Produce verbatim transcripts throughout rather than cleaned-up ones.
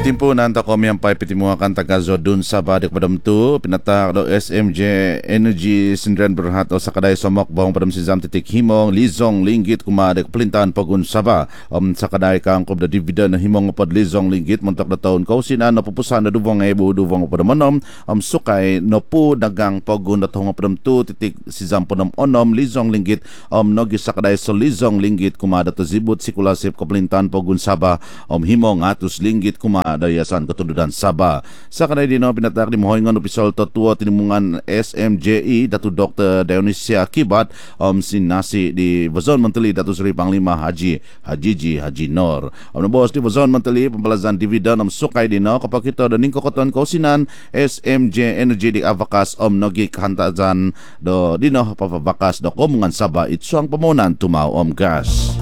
Timpo na anta kami ang paipitimuakan tagazo dun sa badik padam tu pinatak do S M J Energy Sindran berhat o sa kaday somok bahong padam si Zam titik himong lizong linggit kumadik pelintahan pagun saba um, sa kaday kang kubda dividen na himong upad lizong linggit montak na taon kausinan na pupusan na duvong ay bu duvong upadam onom um, sukay no pu dagang pagun na tahong padam tu titik si Zam padam onom lizong linggit um, nogi sa kaday so lizong linggit kumada to zibut sikulasip kapelintahan pagun saba um, himong atus linggit kumada dayasan ketududan Sabah. Sa kanay din pinatak di mohoyngon opisal totua tinimungan S M J I Datu Doktor Dionisia Kibat um, sinasi di Wazon Menteri Datu Seri Panglima Haji Hajiji Haji Nor. Um, bos di Wazon Menteri pembalasan dividen um, sukay din no kapag kita dan ningkokoton kausinan S M J Energy di avakas om nogi kahantazan do dino papabakas do komungan Sabah itsuang pamunan tumau om gas.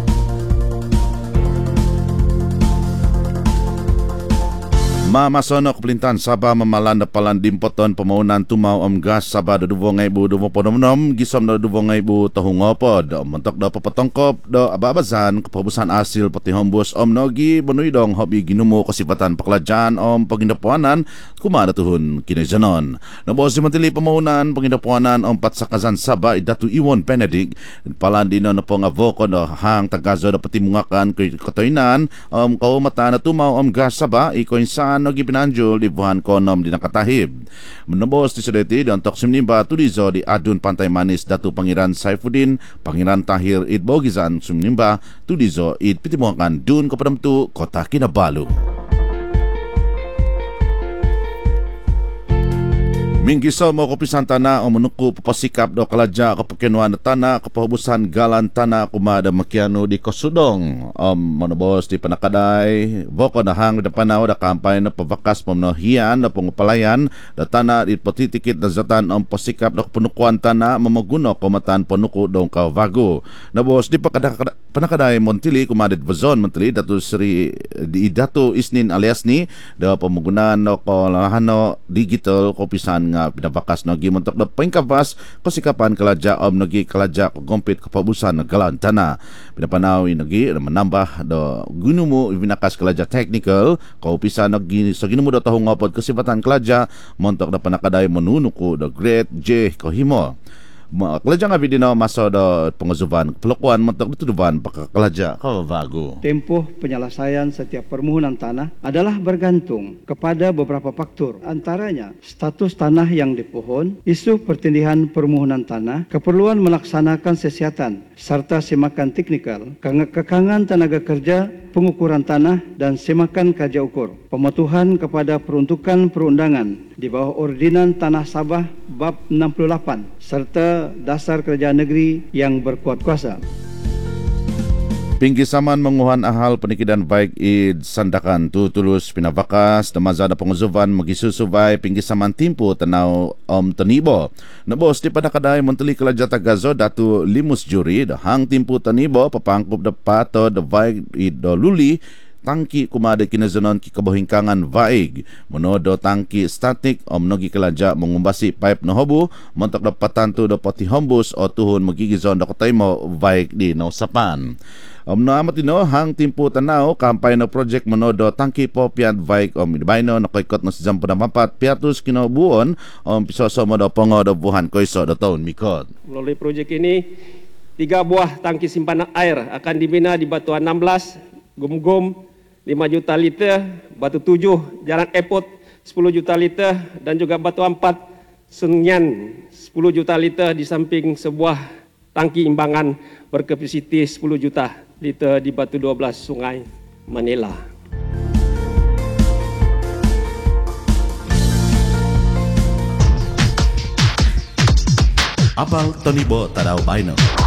Mamasono kepelintahan Sabah mamalan da palan dimpoton pemaunan tumau om gas Sabah da dua ribu dua puluh enam gisom da dua ribu tahun ngopod mentok da papatongkop da ababazan keputusan asil peti hombus om nogi benui dong hobi ginumu kesifatan pekerjaan om pengindapuanan kumada tuhun kinezanon. Nabos Menteri Pemaunan pengindapuanan om patsakazan Sabah Datu Iwon Benedict palan dino na pongavoko da hang tagazo da petimungakan ketoinan om kaumatan na tumau om gas Sabah ikoinsan nogi pinanjul di buhan konom di nakatahib. Menembus di sedeti dan tok sumnimba tulizo di adun Pantai Manis Datu Pangeran Saifuddin Pangeran Tahir Id Bogizan sumnimba tulizo id pitimuakan dun kepadam tu Kota Kinabalu. Minggisaw mo kopisan tanah o menuku papasikap do kalaja kepekenuan tanah kepahubusan galan tanah kumada makiano di Kosudong um, manobos di Panakaday boko na hang da panaw da kampay na pavakas pamnohian na pangupalayan da tanah di patitikit da zatan om pasikap do penukuan tanah mamaguno komatan penuku dong Kavago. Nabos di Panakaday Montili kumada di Bazon Menteri Datu Seri di Datu Isnin alias ni da pamagunaan no kolahano digital kopisan nga pinabakas nogi montok na pangkabas kasikapan kalaja om nogi kalaja kogompit kapabusan galan tanah pinapanawi nogi menambah do gunumu ibinakas kalaja technical kaupisa nogi sa ginumu do tahong ngopod kasipatan kalaja montok na panakaday menunuku do grade J kohimo kalaja nga bidino maso do pengazuban pelukuan montok dituduban pakakalaja Kavago. Tempoh penyelesaian setiap permohonan tanah adalah bergantung kepada beberapa faktor, antaranya status tanah yang dipohon, isu pertindihan permohonan tanah, keperluan melaksanakan sesiatan serta semakan teknikal, kekangan tenaga kerja, pengukuran tanah dan semakan kaji ukur, pematuhan kepada peruntukan perundangan di bawah Ordinan Tanah Sabah Bab enam puluh lapan serta dasar kerajaan negeri yang berkuat kuasa. Pinggisaman menguhan ahal penikidan baik id sandakan tu tulus pinabakas damazada penguzuban magisusubay pinggisaman timpu tenau om tenibo. Nebos di Panakaday Menteri Kelaja Tagazo Datu Limus Juri hang timpu tenibo papangkup de pato de baik id do luli tangki kumada kinazonon ki kabohingkangan vaig monodo tangki statik om nogi kelaja mengumbasi pipe no hobu montok dapat tantu do poti hombus o tuhun magigizon do kotaymo vaig di no sapan. Om no amat ino hang timpu tanaw kampay no project monodo tangki po piat vaig om ibaino no koikot no sijam penamapat piatus kino buon om pisoso modo pongo do buhan koiso do tahun mikot. Melalui projek ini tiga buah tangki simpanan air akan dibina di Batuan enam belas Gum-Gum lima juta liter, Batu tujuh Jalan Airport sepuluh juta liter dan juga Batu empat Sunyan sepuluh juta liter di samping sebuah tangki imbangan berkapasiti sepuluh juta liter di Batu dua belas Sungai Manila. Apal Tonibo Tadau Baino.